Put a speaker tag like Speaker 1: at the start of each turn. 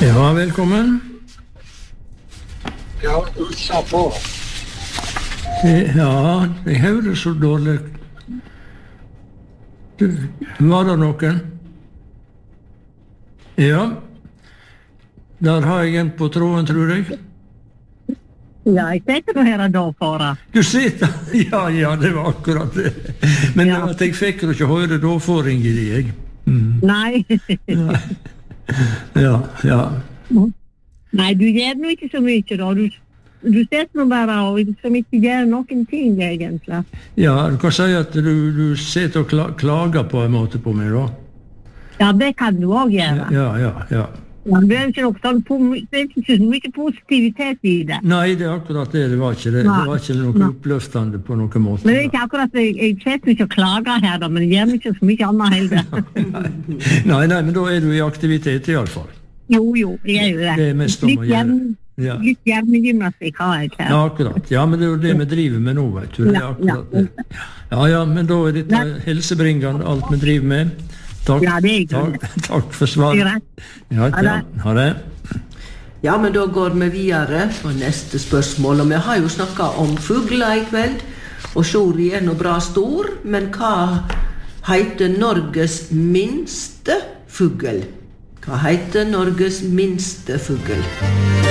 Speaker 1: Ja, velkommen.
Speaker 2: Ja, utsa på.
Speaker 1: Ja, jeg hører så dårlig. Var det noen? Ja. Der har jeg en på tråden, tror jeg.
Speaker 3: Ja, jeg sitter nå her og da for det.
Speaker 1: Du sitter? Ja, det var akkurat det. Men
Speaker 3: Ja.
Speaker 1: at jeg fikk ikke høre da for ringer de, jeg.
Speaker 3: Nei.
Speaker 1: Ja.
Speaker 3: Nei, du gjør nå ikke så mye da. Du sitter nå bare og som ikke gjør noen ting, egentlig.
Speaker 1: Ja, du kan si at du sitter og klager på en måte på meg, da.
Speaker 3: Ja, det kan du også gjøre.
Speaker 1: Ja.
Speaker 3: Ja, det er ikke noe sånn, det er ikke så mye positivitet i det.
Speaker 1: Nei, det er akkurat det. Det var ikke det. Det var ikke noe oppløftende på noen måte.
Speaker 3: Men det er ikke akkurat, jeg sitter ikke og klager her da, men jeg gjør ikke så mye annet heller.
Speaker 1: Nei, men da er du i aktivitet i alle fall.
Speaker 3: Jo, jeg er jo det.
Speaker 1: Det er mest om å gjøre. Ja.
Speaker 3: Litt hjernegymnastikk har jeg her.
Speaker 1: Ja, akkurat. Ja, men det er jo det vi driver med nå, vet du. Det er akkurat det. Ja, men da er dette helsebringende, alt vi driver med. Takk,
Speaker 3: Ja, det er greit.
Speaker 1: takk for svaret. Ja, ha det.
Speaker 4: Ja, men da går vi videre på neste spørsmål. Og vi har jo snakket om fugler i kveld, og Sjori er nå bra stor, men hva heter Norges minste fugl? Hva heter Norges minste fugl?